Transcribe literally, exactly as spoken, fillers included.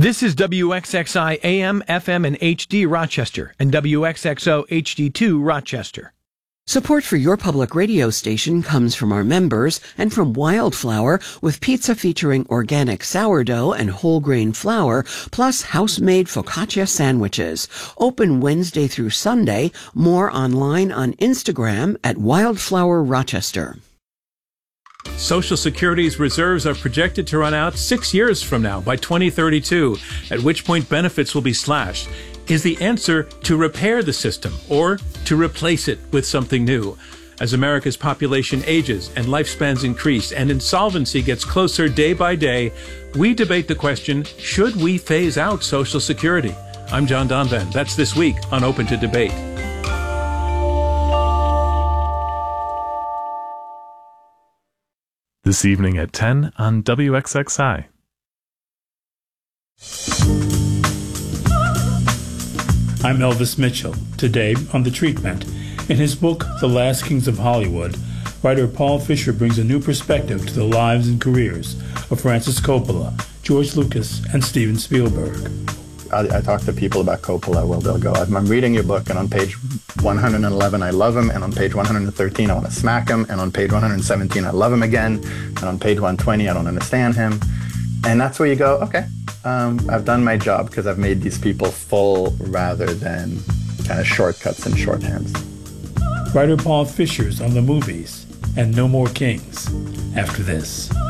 This is W X X I A M, F M, and H D Rochester and W X X O H D two Rochester. Support for your public radio station comes from our members and from Wildflower, with pizza featuring organic sourdough and whole grain flour, plus house-made focaccia sandwiches. Open Wednesday through Sunday. More online on Instagram at Wildflower Rochester. Social Security's reserves are projected to run out six years from now, by twenty thirty-two, at which point benefits will be slashed. Is the answer to repair the system or to replace it with something new? As America's population ages and lifespans increase and insolvency gets closer day by day, we debate the question, should we phase out Social Security? I'm John Donvan. That's This Week on Open to Debate. This evening at ten on W X X I. I'm Elvis Mitchell. Today on The Treatment, in his book, The Last Kings of Hollywood, writer Paul Fisher brings a new perspective to the lives and careers of Francis Coppola, George Lucas, and Steven Spielberg. I, I talk to people about Coppola. Well, they'll go, I'm reading your book, and on page one hundred eleven, I love him, and on page one hundred thirteen, I want to smack him, and on page one hundred seventeen, I love him again, and on page one hundred twenty, I don't understand him. And that's where you go, okay, um, I've done my job because I've made these people full rather than kind of shortcuts and shorthands. Writer Paul Fisher's on the movies and No More Kings after this.